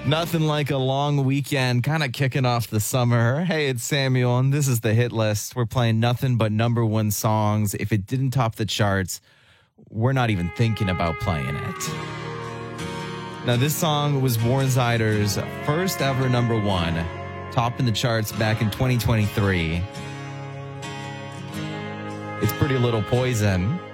Nothing like a long weekend, kind of kicking off the summer. Hey, it's Samuel, and this is the hit list. We're playing nothing but number one songs. If it didn't top the charts, we're not even thinking about playing it. Now, this song was Warren Ziders' first ever number one, topping the charts back in 2023. It's Pretty Little Poison.